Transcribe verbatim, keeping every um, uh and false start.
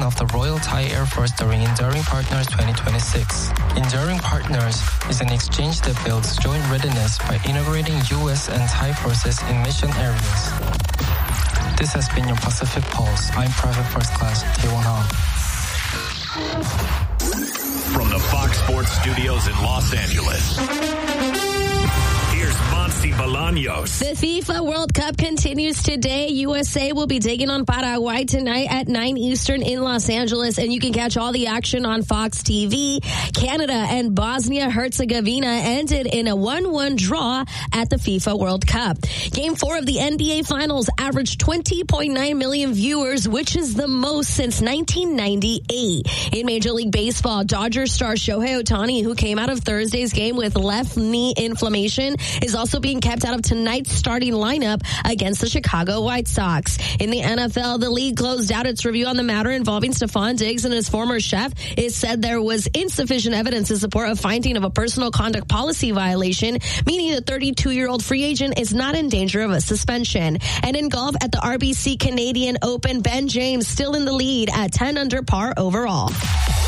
of the Royal Thai Air Force during Enduring Partners twenty twenty-six. Enduring Partners is an exchange that builds joint readiness by integrating U S and Thai forces in mission areas. This has been your Pacific Pulse. I'm Private First Class Taewon Ha. From the Fox Sports Studios in Los Angeles, here's Monty Bolaños. The FIFA World Cup continues today. U S A will be taking on Paraguay tonight at nine Eastern in Los Angeles, and you can catch all the action on Fox T V. Canada and Bosnia-Herzegovina ended in a one one draw at the FIFA World Cup. Game four of the N B A Finals averaged twenty point nine million viewers, which is the most since nineteen ninety-eight. In Major League Baseball, Dodgers star Shohei Ohtani, who came out of Thursday's game with left knee inflammation, is also being kept out of tonight's starting lineup against the Chicago White Sox. In the N F L, the league closed out its review on the matter involving Stephon Diggs and his former chef. It said there was insufficient evidence to support a finding of a personal conduct policy violation, meaning the thirty-two-year-old free agent is not in danger of a suspension. And in golf at the R B C Canadian Open, Ben James still in the lead at ten under par overall.